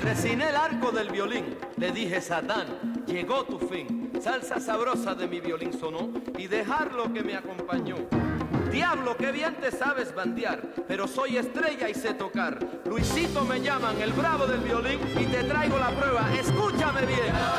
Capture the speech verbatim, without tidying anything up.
Resiné el arco del violín, le dije Satán, llegó tu fin. Salsa sabrosa de mi violín sonó y dejarlo que me acompañó. Diablo, qué bien te sabes bandear, pero soy estrella y sé tocar. Luisito me llaman, el bravo del violín, y te traigo la prueba, escúchame bien.